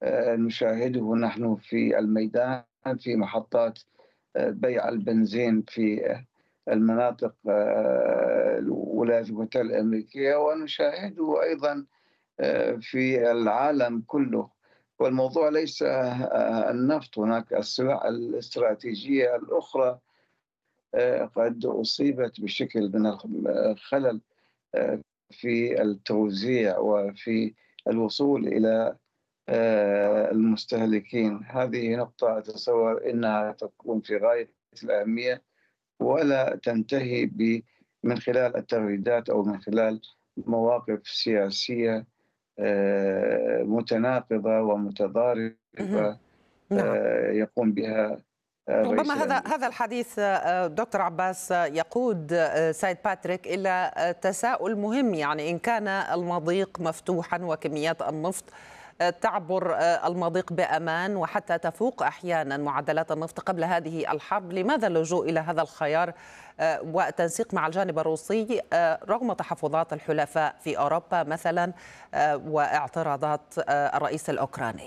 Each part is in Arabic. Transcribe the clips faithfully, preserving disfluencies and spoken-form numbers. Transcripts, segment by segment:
آآ نشاهده نحن في الميدان في محطات آآ بيع البنزين في المناطق آآ الولايات المتحدة الأمريكية، ونشاهده أيضًا آآ في العالم كله. والموضوع ليس آآ النفط، هناك السلع الاستراتيجية الأخرى آآ قد أصيبت بشكل من الخ الخلل آآ في التوزيع وفي الوصول إلى آآ المستهلكين. هذه نقطة أتصور أنها تكون في غاية الأهمية، ولا تنتهي ب من خلال التغريدات أو من خلال مواقف سياسية آآ متناقضة اهم. ومتضاربة نعم. آآ يقوم بها الرئيس ربما هذا هذا الأمريكي. الحديث آه، دكتور عباس آه، يقود آه، سيد باتريك إلى آه، تساؤل مهم، يعني إن كان المضيق مفتوحا وكميات النفط آه، تعبر آه، المضيق بأمان وحتى تفوق أحيانا معدلات النفط قبل هذه الحرب، لماذا اللجوء إلى هذا الخيار آه، والتنسيق مع الجانب الروسي آه، رغم تحفظات الحلفاء في أوروبا مثلا آه، واعتراضات آه، الرئيس الأوكراني؟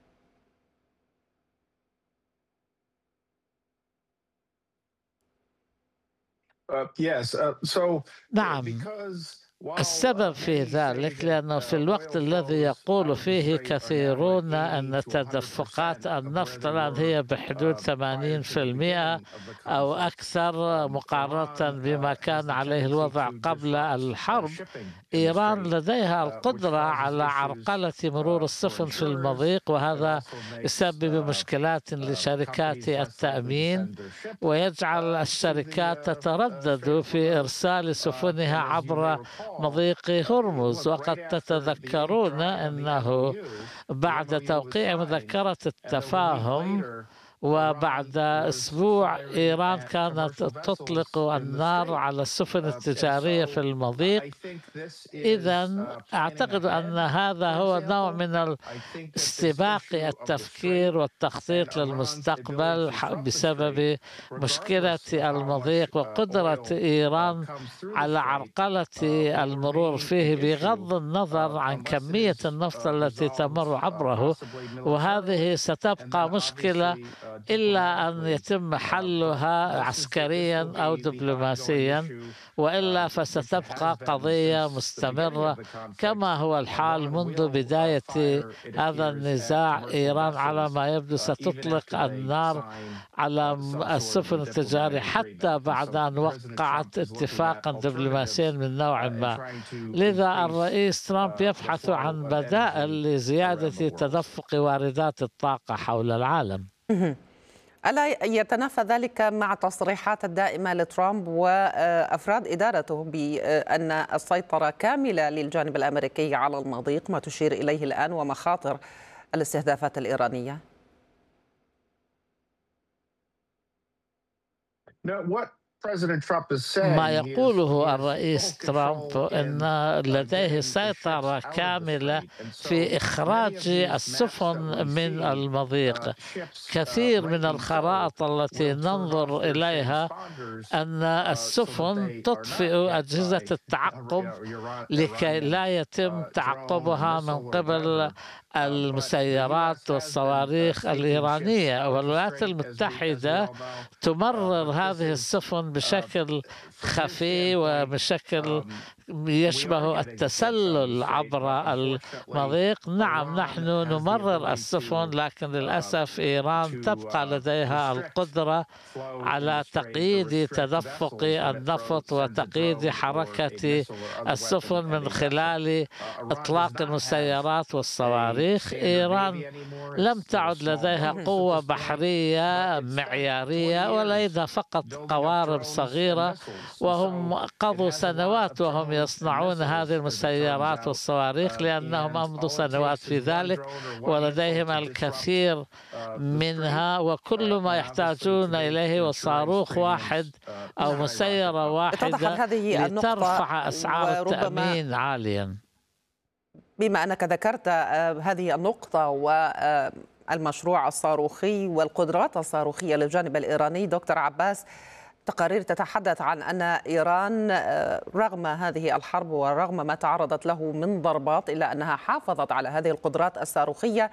Uh, yes. Uh, so نعم، because while السبب uh, في many say ذلك that لأنه في uh, الوقت oil الذي flows يقول out of the فيه strait are now at كثيرون eighty أن to one hundred تدفقات percent of where النفط they الآن were هي بحدود uh, prior ثمانين to the بالمئة beginning of the أو conflict. أكثر Um, مقارنة Iran بما uh, has كان the عليه tendency الوضع to قبل disrupt uh, الحرب. shipping in the إيران strait, لديها uh, which القدرة causes على issues عرقلة مرور uh, for السفن في insurers. المضيق، It وهذا also makes يسبب uh, مشكلات uh, لشركات companies less likely to التأمين، send their ship ويجعل uh, to the الشركات uh, uh, Strait تتردد of في Hormuz. إرسال Uh, سفنها and as you may عبر recall, مضيق uh, it هرمز. was وقد right after the ink تتذكرون dried on the أنه M O U, the بعد M O U was توقيع signed, مذكرة and then a week التفاهم later, وبعد Iran was أسبوع firing إيران at كانت commercial تطلق vessels in the النار strait. على السفن Uh, and التجارية في so المضيق. I think this is إذا uh, planning أعتقد أن ahead, هذا for هو نوع example. من I think that this استباق issue of the strait التفكير and والتخطيط Iran's ability للمستقبل to ح- disrupt the strait, بسبب مشكلة regardless of how much المضيق uh, وقدرة oil uh, إيران comes through the على strait, عرقلة uh, will المرور remain an فيه issue بغض النظر uh, عن unless it كمية is النفط uh, التي resolved تمر uh, عبره، possibly وهذه militarily, and ستبقى then مشكلة obviously uh, إلا أن diplomatically. يتم Uh, but حلها this is the, this عسكريا will أو be the ongoing دبلوماسيا، issue, وإلا um, which it فستبقى has been قضية since the beginning of مستمرة the conflict. كما هو الحال Iran منذ will uh, بداية fire, it هذا appears, at النزاع. commercial إيران على vessels ما يبدو uh, even ستطلق after they النار sign على uh, م- some sort of a السفن التجارية diplomatic حتى agreement. And بعد so أن President وقعت Trump is looking at اتفاقا دبلوماسيا alternatives من uh, نوع and ما. trying to لذا increase الرئيس ترامب uh, the يبحث flow عن of بدائل energy لزيادة around the world. تدفق واردات الطاقة حول العالم. مهم. ألا يتنافى ذلك مع التصريحات الدائمة لترامب وأفراد إدارته بأن السيطرة كاملة للجانب الأمريكي على المضيق، ما تشير إليه الآن، ومخاطر الاستهدافات الإيرانية؟ Now, what President Trump is ما saying is he يقوله has الرئيس full ترامب control أن in uh, لديه getting the ships سيطرة out of the كاملة strait. And so في many of إخراج these maps that السفن we من see المضيق. uh, ships uh, كثير من breaking tow الخرائط التي will turn off ننظر their إليها transponders أن uh, so that السفن they are تطفئ not hit أجهزة by التعقب Iran- لكي Iranian لا يتم uh, drone or تعقبها من missile or قبل whatever. Uh, but the U المسيرات S has been uh, والصواريخ taking ships الإيرانية. out of the والولايات strait, as we, as we المتحدة all know. Uh, تمرر but this هذه is السفن uh, بشكل from his خفي standpoint, وبشكل um, we are يشبه getting ships out of the التسلل strait, عبر but unfortunately, المضيق. نعم، Iran نحن has the نمرر ability السفن، to لكن uh, للأسف إيران to تبقى uh, لديها restrict القدرة flow in the على strait or تقييد restrict تدفق vessels when a drone النفط sends a وتقييد drone or a حركة missile or other weapon السفن من ending vessel. خلال Uh, Iran does إطلاق not have المسيرات a والصواريخ. standard إيران navy anymore. لم It's they're a تعد small لديها boats at قوة this point, بحرية but it spent twenty معيارية، years ولديها فقط building up قوارب drones and صغيرة، missiles. And وهم so it قضوا has a lot سنوات of وهم drones and يصنعون هذه missiles, as it turns المسيرات out. والصواريخ، Uh, لأنهم and أمضوا all it سنوات takes في is one ذلك، drone or one missile ولديهم to disrupt الكثير uh, the strait. منها. وكل Uh, ما and obviously to يحتاجون make إليه هو insurance صاروخ premiums واحد uh, أو skyrocket مسيرة up. اتضحت واحدة هذه النقطة، لترفع أسعار وربما التأمين عاليا. بما أنك ذكرت آه، هذه النقطة والمشروع الصاروخي والقدرات الصاروخية للجانب الإيراني، دكتور عباس، تقارير تتحدث عن أن إيران آه، رغم هذه الحرب ورغم ما تعرضت له من ضربات إلا أنها حافظت على هذه القدرات الصاروخية